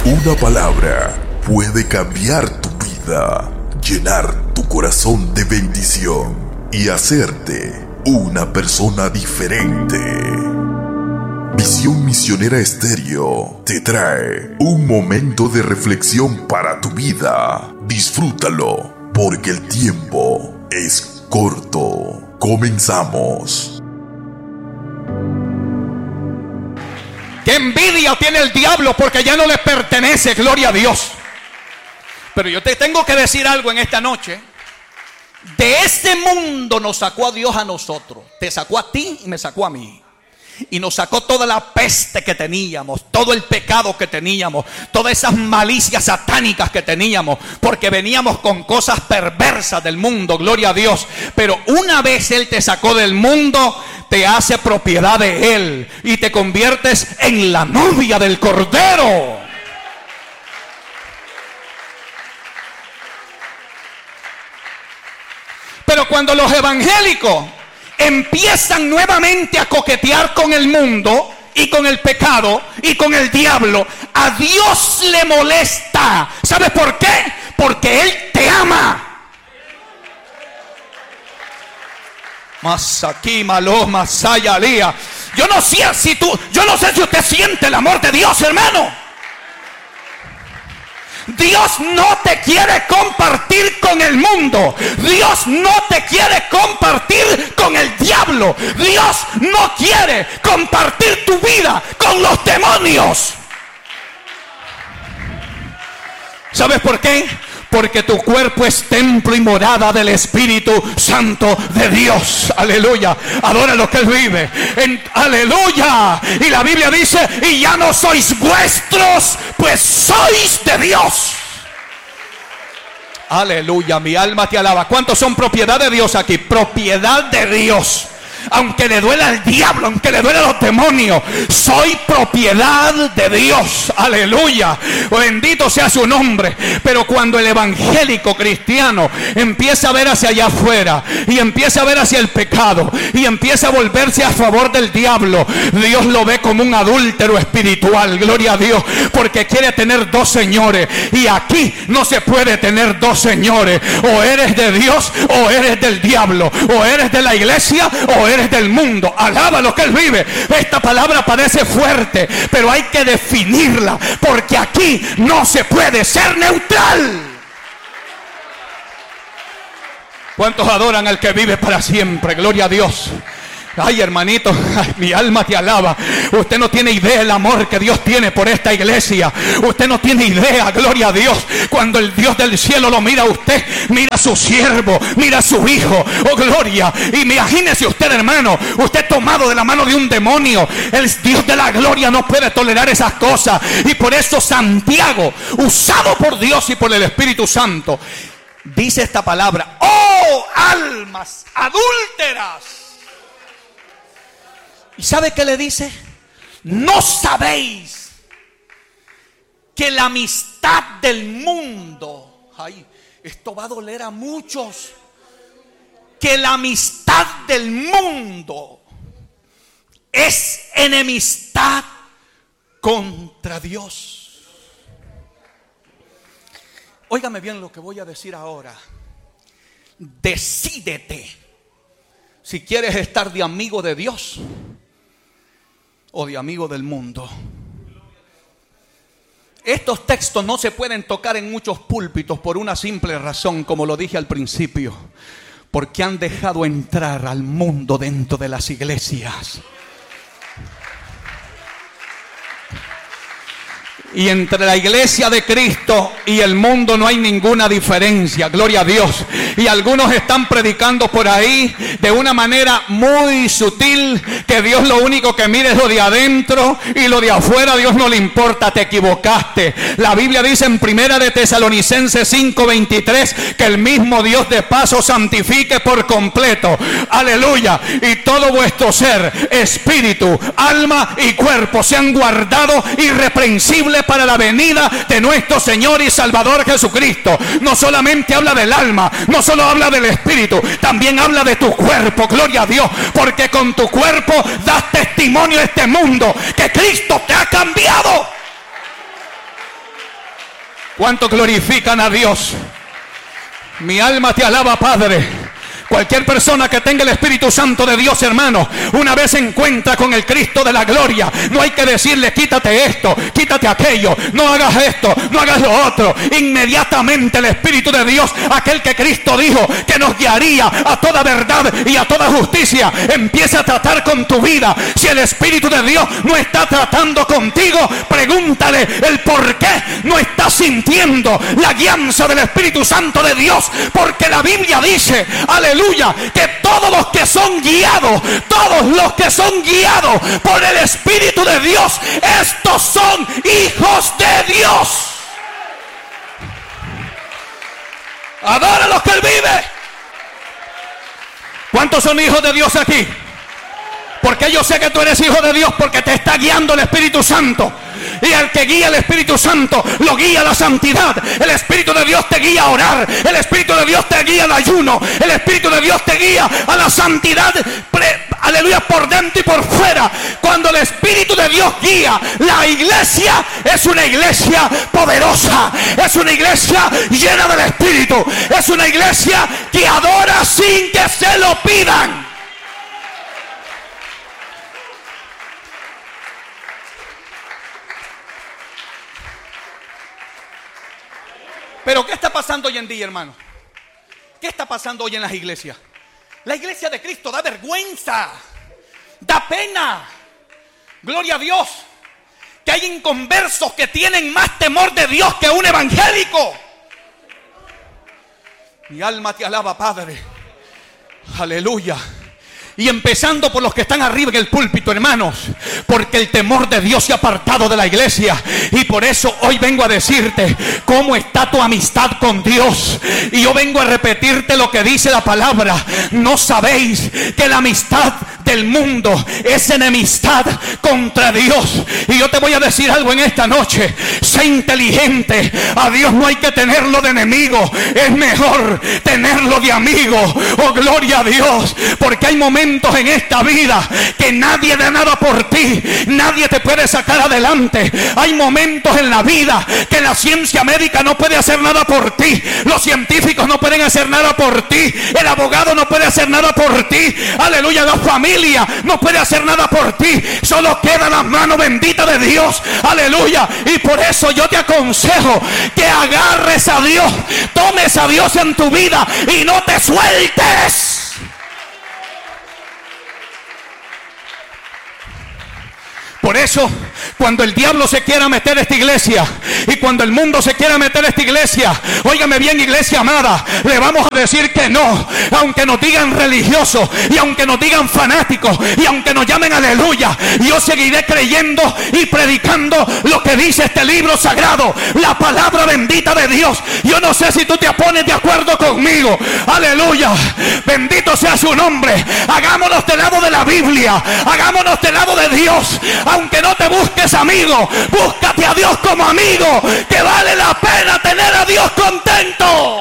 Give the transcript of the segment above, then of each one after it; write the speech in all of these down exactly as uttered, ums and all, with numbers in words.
Una palabra puede cambiar tu vida, llenar tu corazón de bendición y hacerte una persona diferente. Visión Misionera Estéreo te trae un momento de reflexión para tu vida. Disfrútalo, porque el tiempo es corto. Comenzamos. ¡Qué envidia tiene el diablo porque ya no le pertenece! ¡Gloria a Dios! Pero yo te tengo que decir algo en esta noche. De este mundo nos sacó a Dios a nosotros. Te sacó a ti y me sacó a mí. Y nos sacó toda la peste que teníamos, todo el pecado que teníamos, todas esas malicias satánicas que teníamos, porque veníamos con cosas perversas del mundo, gloria a Dios. Pero una vez Él te sacó del mundo, te hace propiedad de Él y te conviertes en la novia del Cordero. Pero cuando los evangélicos empiezan nuevamente a coquetear con el mundo y con el pecado y con el diablo, a Dios le molesta. ¿Sabes por qué? Porque Él te ama. Más aquí, malo, más allá, lía. Yo no sé si tú, yo no sé si usted siente el amor de Dios, hermano. Dios no te quiere compartir con el mundo. Dios no te quiere compartir con el diablo. Dios no quiere compartir tu vida con los demonios. ¿Sabes por qué? Porque tu cuerpo es templo y morada del Espíritu Santo de Dios. Aleluya. Adora lo que Él vive. En, aleluya. Y la Biblia dice: y ya no sois vuestros, pues sois de Dios. Aleluya. Mi alma te alaba. ¿Cuántos son propiedad de Dios aquí? Propiedad de Dios. Aunque le duela al diablo, aunque le duela a los demonios, soy propiedad de Dios. Aleluya. Bendito sea su nombre. Pero cuando el evangélico cristiano empieza a ver hacia allá afuera y empieza a ver hacia el pecado y empieza a volverse a favor del diablo, Dios lo ve como un adúltero espiritual. Gloria a Dios. Porque quiere tener dos señores. Y aquí no se puede tener dos señores. O eres de Dios o eres del diablo. O eres de la iglesia o eres del mundo. Alaba lo que Él vive. Esta palabra parece fuerte, pero hay que definirla, porque aquí no se puede ser neutral. ¿Cuántos adoran al que vive para siempre? Gloria a Dios. Ay, hermanito, ay, mi alma te alaba. Usted no tiene idea del amor que Dios tiene por esta iglesia. Usted no tiene idea, gloria a Dios. Cuando el Dios del cielo lo mira a usted, mira a su siervo, mira a su hijo. Oh, gloria. Y imagínese usted, hermano, usted tomado de la mano de un demonio. El Dios de la gloria no puede tolerar esas cosas. Y por eso Santiago, usado por Dios y por el Espíritu Santo, dice esta palabra: oh, almas adúlteras. ¿Y sabe qué le dice? ¿No sabéis que la amistad del mundo, ay, esto va a doler a muchos, que la amistad del mundo es enemistad contra Dios? Óigame bien lo que voy a decir ahora. Decídete si quieres estar de amigo de Dios o de amigo del mundo. Estos textos no se pueden tocar en muchos púlpitos por una simple razón, como lo dije al principio, porque han dejado entrar al mundo dentro de las iglesias. Y entre la iglesia de Cristo y el mundo no hay ninguna diferencia, gloria a Dios. Y algunos están predicando por ahí de una manera muy sutil que Dios lo único que mira es lo de adentro y lo de afuera Dios no le importa. Te equivocaste. La Biblia dice en Primera de Tesalonicenses cinco veintitrés que el mismo Dios de paz os santifique por completo. Aleluya. Y todo vuestro ser, espíritu, alma y cuerpo sean guardados irreprensibles para la venida de nuestro Señor y Salvador Jesucristo. No solamente habla del alma, no solo habla del espíritu, también habla de tu cuerpo, gloria a Dios, porque con tu cuerpo das testimonio a este mundo que Cristo te ha cambiado. ¿Cuánto glorifican a Dios? Mi alma te alaba, Padre. Cualquier persona que tenga el Espíritu Santo de Dios, hermano, una vez se encuentra con el Cristo de la gloria, no hay que decirle quítate esto, quítate aquello, no hagas esto, no hagas lo otro. Inmediatamente el Espíritu de Dios, aquel que Cristo dijo que nos guiaría a toda verdad y a toda justicia, empieza a tratar con tu vida. Si el Espíritu de Dios no está tratando contigo, pregúntale el por qué no estás sintiendo la guianza del Espíritu Santo de Dios, porque la Biblia dice, aleluya, Aleluya, que todos los que son guiados, todos los que son guiados por el Espíritu de Dios, estos son hijos de Dios. Adora a los que Él vive. ¿Cuántos son hijos de Dios aquí? Porque yo sé que tú eres hijo de Dios porque te está guiando el Espíritu Santo. Y al que guía el Espíritu Santo, lo guía a la santidad. El Espíritu de Dios te guía a orar. El Espíritu de Dios te guía al ayuno. El Espíritu de Dios te guía a la santidad, pre, aleluya, por dentro y por fuera. Cuando el Espíritu de Dios guía, la iglesia es una iglesia poderosa. Es una iglesia llena del Espíritu. Es una iglesia que adora sin que se lo pidan. Pero ¿qué está pasando hoy en día, hermano? ¿Qué está pasando hoy en las iglesias? La iglesia de Cristo da vergüenza, da pena. Gloria a Dios, que hay inconversos que tienen más temor de Dios que un evangélico. Mi alma te alaba, Padre. Aleluya. Y empezando por los que están arriba en el púlpito, hermanos, porque el temor de Dios se ha apartado de la iglesia. Y por eso hoy vengo a decirte cómo está tu amistad con Dios. Y yo vengo a repetirte lo que dice la palabra. ¿No sabéis que la amistad del mundo es enemistad contra Dios? Y yo te voy a decir algo en esta noche. Sé inteligente. A Dios no hay que tenerlo de enemigo. Es mejor tenerlo de amigo. Oh, gloria a Dios. Porque hay momentos en esta vida que nadie da nada por ti, nadie te puede sacar adelante. Hay momentos en la vida que la ciencia médica no puede hacer nada por ti, los científicos no pueden hacer nada por ti, el abogado no puede hacer nada por ti, aleluya, la familia no puede hacer nada por ti, solo queda la mano bendita de Dios, aleluya. Y por eso yo te aconsejo que agarres a Dios, tomes a Dios en tu vida y no te sueltes. Por eso, cuando el diablo se quiera meter a esta iglesia y cuando el mundo se quiera meter a esta iglesia, óigame bien, iglesia amada, le vamos a decir que no. Aunque nos digan religiosos y aunque nos digan fanáticos y aunque nos llamen aleluya, yo seguiré creyendo y predicando lo que dice este libro sagrado, la palabra bendita de Dios. Yo no sé si tú te pones de acuerdo conmigo, aleluya, bendito sea su nombre. Hagámonos del lado de la Biblia, hagámonos del lado de Dios. Aunque no te busques amigo, búscate a Dios como amigo, que vale la pena tener a Dios contento.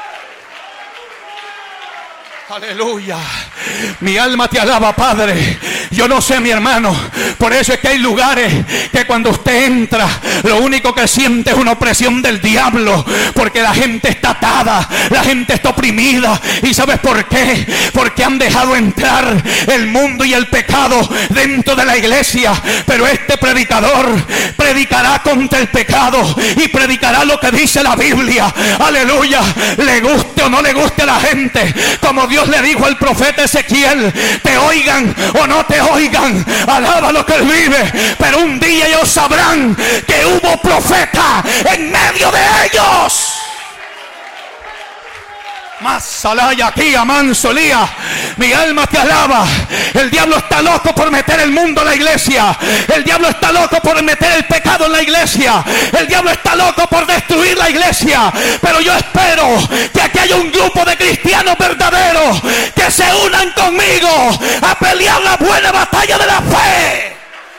Aleluya. Mi alma te alaba, Padre. Yo no sé, mi hermano, por eso es que hay lugares que cuando usted entra, lo único que siente es una opresión del diablo, porque la gente está atada, la gente está oprimida. ¿Y sabes por qué? Porque han dejado entrar el mundo y el pecado dentro de la iglesia. Pero este predicador predicará contra el pecado y predicará lo que dice la Biblia. Aleluya. Le guste o no le guste a la gente, como Dios le dijo al profeta Ezequiel, te oigan o no te oigan, alaba lo que Él vive, pero un día ellos sabrán que hubo profeta en medio de ellos. Más salaya aquí, amansolía. Mi alma te alaba. El diablo está loco por meter el mundo en la iglesia. El diablo está loco por meter el pecado en la iglesia. El diablo está loco por destruir la iglesia. Pero yo espero que aquí haya un grupo de cristianos verdaderos que se unan conmigo a pelear la buena batalla de la fe.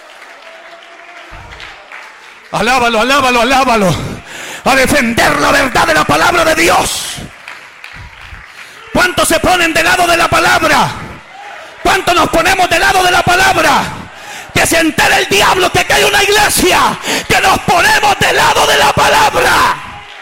Alábalo, alábalo, alábalo. A defender la verdad de la palabra de Dios. ¿Cuántos se ponen del lado de la palabra? ¿Cuántos nos ponemos del lado de la palabra? Que se entere el diablo que aquí hay una iglesia que nos ponemos del lado de la palabra.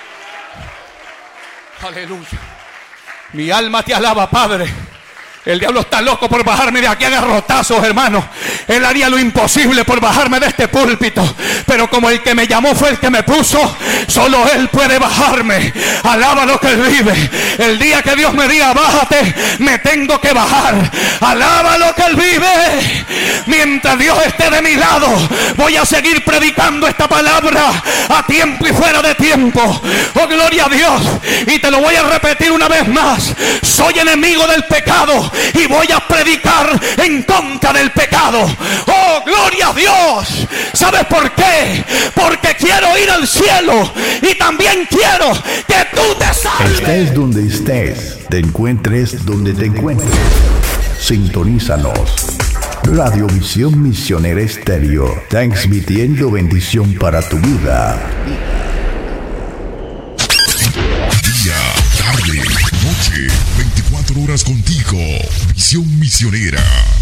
Aleluya. Mi alma te alaba, Padre. El diablo está loco por bajarme de aquí a garrotazos, hermano. Él haría lo imposible por bajarme de este púlpito. Pero como el que me llamó fue el que me puso, solo Él puede bajarme. Alaba lo que Él vive. El día que Dios me diga bájate, me tengo que bajar. Alaba lo que Él vive. Mientras Dios esté de mi lado, voy a seguir predicando esta palabra a tiempo y fuera de tiempo. Oh, gloria a Dios. Y te lo voy a repetir una vez más. Soy enemigo del pecado y voy a predicar en contra del pecado. Oh, gloria a Dios. ¿Sabes por qué? Porque quiero ir al cielo y también quiero que tú te salves. Estés donde estés, te encuentres donde te encuentres. Sintonízanos. Radiovisión Misionera Estéreo, transmitiendo bendición para tu vida. Día, tarde, noche, veinticuatro horas contigo. Visión Misionera.